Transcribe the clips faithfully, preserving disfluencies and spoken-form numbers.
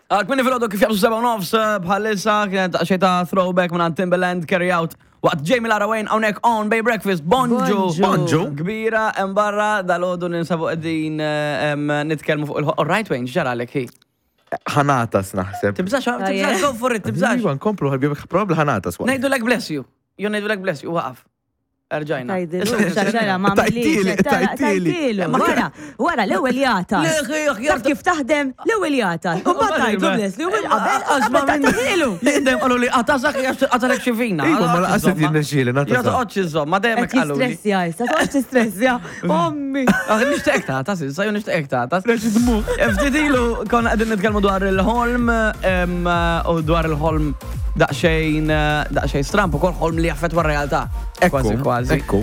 Għak minni fil-għodu kif jabsu seba' nofs bħalissa kienet xejta throwback minn Timbaland Carry Out waqt Jamie Lara Wayne hawnhekk on Bay Breakfast. Bonġu. Bonġu. Kbira hemm barra dal-għodu ninsabu qegħdin nitkellmu fuq il-ħol. All right Wayne, x'ġaralek hi? ħanatas naħseb. Tibżax, tibżax, go for it, tibżax. Iva, nkomplu ħarbibek probabli ħanatas. Ngħidu lek bless you. Jo ngħidu lek bless you, waqaf. Erġajna. Tajdilu, xaxara, ma Tajtili, tajtili. Wara, wara, l-ewel jata. Leħi, Taf kif taħdem, l-ewel jata. U ma tajdu bless, l-ewel qabel, Asma qabel taħdilu. Jindem għallu li għatazak għatalek xifina. Iva, ma laqaset jinnexili, Jgħat natasa. oċ iżom, ma demek Għet għallu li. jistressja, jista, toċ jistressja. Ommi. Nishtiq ta' tas, sa' ju nishtiq ta' tas. Ftitilu, konna għedin nitkelmu dwar il-ħolm u dwar il-ħolm daqxejn, daqxejn stramp u kol ħolm li jaffet war realtà. Kważi, kważi. Ekku.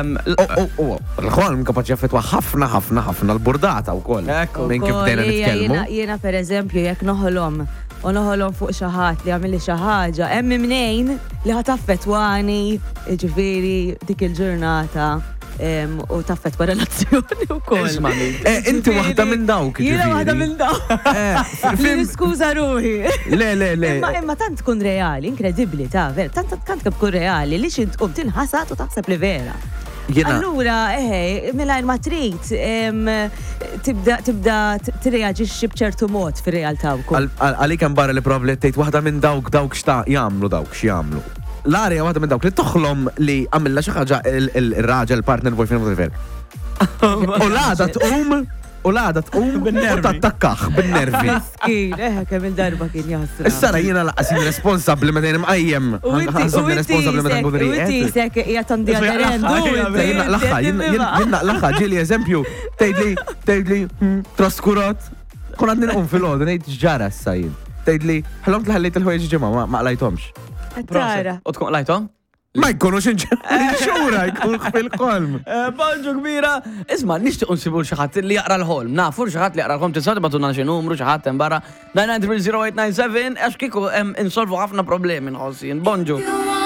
Il-ħolm kapaċi jaffetwa ħafna, ħafna, ħafna l-burdata u koll. Ekku. Minn kif dejna nitkellmu. Jena per eżempju, jek noħolom, u noħolom fuq xaħat li għamilli xaħġa, emmi mnejn li ħataffetwani, ġifiri, dik il-ġurnata. U taffet pa relazzjoni u koll. Ismani. Inti waħda minn dawk. Jena waħda minn dawk. Niskuza ruħi. Le, le, le. Imma imma tant tkun reali, inkredibli ta' vera, tant tant tkun reali li xint tqum tinħasat u taħseb li vera. Allura, eħe, milajr ma trid tibda tirreaġixxi b'ċertu mod fir-realtà wkoll. Għalik hemm barra li probli tgħid waħda minn dawk dawk x'ta' jagħmlu dawk x'jagħmlu. L-arja waħda minn dawk li toħlom li għamilla xi ħaġa il-raġel, partner, boyfriend, whatever. U l-għada tqum, u l-għada tqum u tattakkaħ bin-nervi. Miskin, eħe, kemm il-darba kien jasra. Issa jiena laqasin responsabbli meta jien mqajjem. Ħanżomni responsabbli meta nkun U tisek hija tandi aderendu. Jien naqlaħħa, jien naqlaħħa ġieli eżempju, tgħidli, tgħidli, traskurat. Kun għandni nqum fil-għodu, ngħid ġara issa jien. Tgħidli, ħalhom tlaħħallejt il-ħwejjeġ ġimgħa ma qlajthomx. Tara. U tkun lajtom? Ma jkunux inċura, jkun fil-kolm. Bonġu kbira. Isma, nishtiq unsibu xaħat li jaqra l-ħolm. Nafu xaħat li jaqra l-ħolm tisad batuna xi numru xaħat hemm barra nine nine three zero eight nine seven għax kieku insolvu ħafna problemi nħossin. Bonġu.